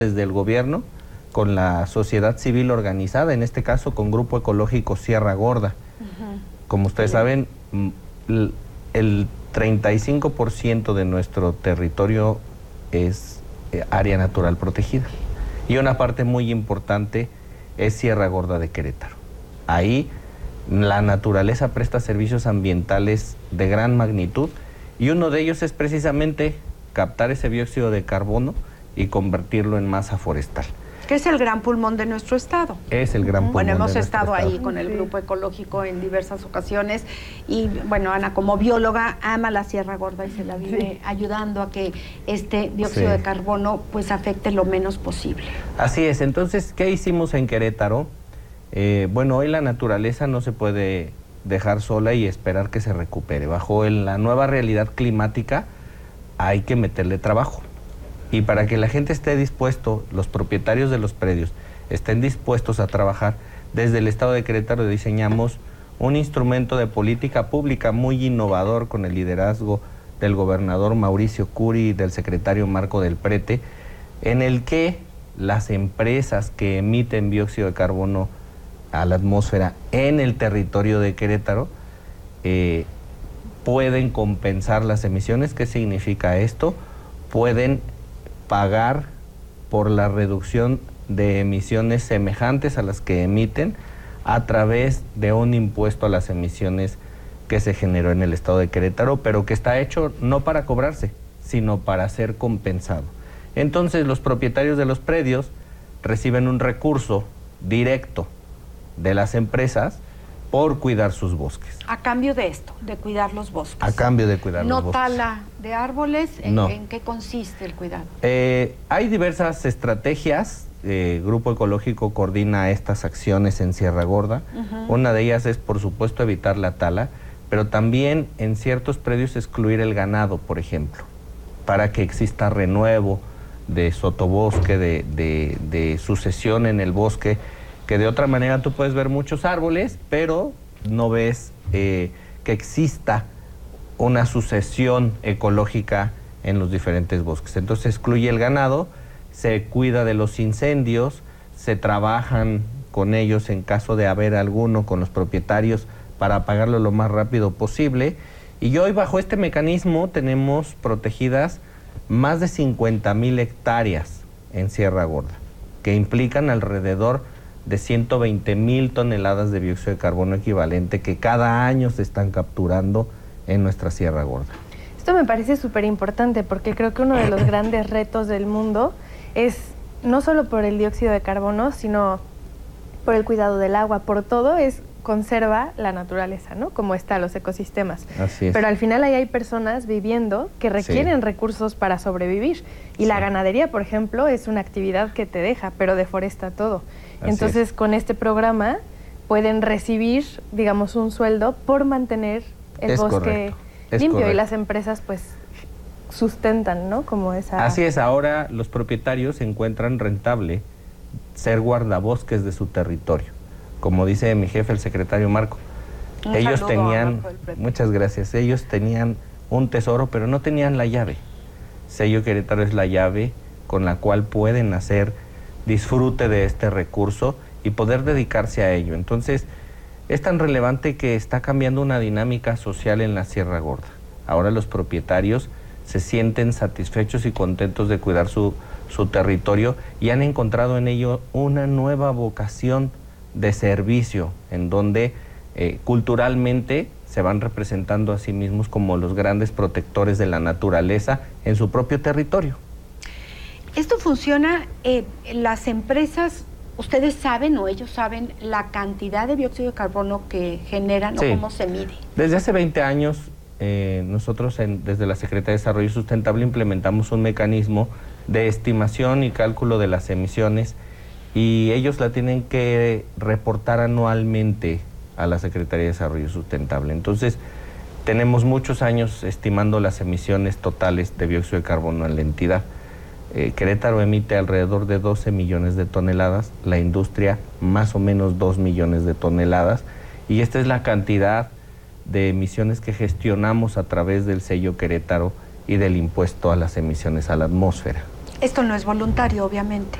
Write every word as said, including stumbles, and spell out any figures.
desde el gobierno con la sociedad civil organizada, en este caso con Grupo Ecológico Sierra Gorda. Uh-huh. Como ustedes saben, el treinta y cinco por ciento de nuestro territorio es área natural protegida y una parte muy importante es Sierra Gorda de Querétaro. Ahí la naturaleza presta servicios ambientales de gran magnitud y uno de ellos es precisamente captar ese dióxido de carbono y convertirlo en masa forestal. Que es el gran pulmón de nuestro estado. Es el gran pulmón. Bueno, hemos de estado estado. ahí con el Grupo Ecológico en diversas ocasiones y, bueno, Ana, como bióloga, ama la Sierra Gorda y se la vive sí. ayudando a que este dióxido sí. de carbono pues afecte lo menos posible. Así es. Entonces, ¿qué hicimos en Querétaro? Eh, bueno, hoy la naturaleza no se puede dejar sola y esperar que se recupere. Bajo el, la nueva realidad climática hay que meterle trabajo. Y para que la gente esté dispuesto, los propietarios de los predios estén dispuestos a trabajar, desde el Estado de Querétaro diseñamos un instrumento de política pública muy innovador con el liderazgo del gobernador Mauricio Curi y del secretario Marco del Prete, en el que las empresas que emiten dióxido de carbono a la atmósfera en el territorio de Querétaro eh, pueden compensar las emisiones. ¿Qué significa esto? Pueden pagar por la reducción de emisiones semejantes a las que emiten a través de un impuesto a las emisiones que se generó en el estado de Querétaro, pero que está hecho no para cobrarse, sino para ser compensado. Entonces los propietarios de los predios reciben un recurso directo de las empresas por cuidar sus bosques. A cambio de esto, de cuidar los bosques. A cambio de cuidar no los bosques. ¿No tala de árboles? ¿En, no. ¿En qué consiste el cuidado? Eh, hay diversas estrategias. Eh, Grupo Ecológico coordina estas acciones en Sierra Gorda. Uh-huh. Una de ellas es, por supuesto, evitar la tala, pero también en ciertos predios excluir el ganado, por ejemplo, para que exista renuevo de sotobosque, de, de, de sucesión en el bosque, que de otra manera tú puedes ver muchos árboles, pero no ves eh, que exista una sucesión ecológica en los diferentes bosques. Entonces se excluye el ganado, se cuida de los incendios, se trabajan con ellos en caso de haber alguno, con los propietarios, para apagarlo lo más rápido posible. Y hoy bajo este mecanismo tenemos protegidas más de cincuenta mil hectáreas en Sierra Gorda, que implican alrededor de ciento veinte mil toneladas de dióxido de carbono equivalente que cada año se están capturando en nuestra Sierra Gorda. Esto me parece súper importante porque creo que uno de los grandes retos del mundo es no solo por el dióxido de carbono, sino por el cuidado del agua, por todo, es conserva la naturaleza, ¿no? Como está, los ecosistemas. Así es. Pero al final ahí hay personas viviendo que requieren sí. recursos para sobrevivir. Y sí. la ganadería, por ejemplo, es una actividad que te deja, pero deforesta todo. Así Entonces, es. con este programa pueden recibir, digamos, un sueldo por mantener el es bosque es limpio. correcto. Y las empresas, pues, sustentan, ¿no? Como esa... Así es, ahora los propietarios encuentran rentable ser guardabosques de su territorio. Como dice mi jefe, el secretario Marco, un ellos tenían, muchas gracias, ellos tenían un tesoro, pero no tenían la llave. Sello Querétaro es la llave con la cual pueden hacer disfrute de este recurso y poder dedicarse a ello. Entonces, es tan relevante que está cambiando una dinámica social en la Sierra Gorda. Ahora los propietarios se sienten satisfechos y contentos de cuidar su, su territorio y han encontrado en ello una nueva vocación de servicio, en donde eh, culturalmente se van representando a sí mismos como los grandes protectores de la naturaleza en su propio territorio. Esto funciona, eh, las empresas, ustedes saben o ellos saben la cantidad de dióxido de carbono que generan sí. o cómo se mide. Desde hace veinte años, eh, nosotros en, desde la Secretaría de Desarrollo Sustentable implementamos un mecanismo de estimación y cálculo de las emisiones y ellos la tienen que reportar anualmente a la Secretaría de Desarrollo Sustentable. Entonces, tenemos muchos años estimando las emisiones totales de dióxido de carbono en la entidad. Eh, Querétaro emite alrededor de doce millones de toneladas, la industria más o menos dos millones de toneladas, y esta es la cantidad de emisiones que gestionamos a través del sello Querétaro y del impuesto a las emisiones a la atmósfera. Esto no es voluntario, obviamente.